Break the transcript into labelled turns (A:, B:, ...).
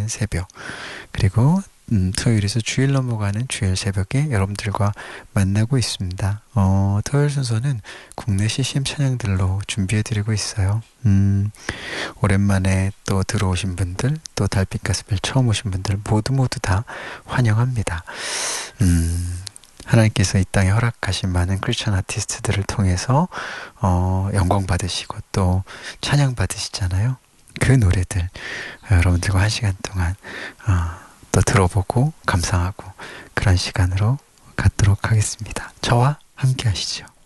A: 새벽, 그리고 토요일에서 주일 넘어가는 주일 새벽에 여러분들과 만나고 있습니다. 토요일 순서는 국내 CCM 찬양들로 준비해드리고 있어요. 오랜만에 또 들어오신 분들, 또 달빛 가스펠 처음 오신 분들 모두 다 환영합니다. 하나님께서 이 땅에 허락하신 많은 크리스천 아티스트들을 통해서 영광 받으시고 또 찬양 받으시잖아요. 그 노래들 여러분들과 한 시간 동안 또 들어보고 감상하고 그런 시간으로 갖도록 하겠습니다. 저와 함께 하시죠.